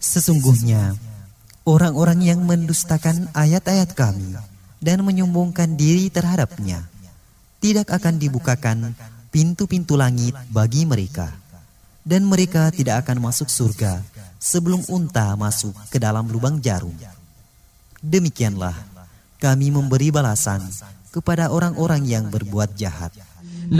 Sesungguhnya orang-orang yang mendustakan ayat-ayat Kami dan menyombongkan diri terhadapnya, tidak akan dibukakan pintu-pintu langit bagi mereka, dan mereka tidak akan masuk surga sebelum unta masuk ke dalam lubang jarum. Demikianlah Kami memberi balasan kepada orang-orang yang berbuat jahat.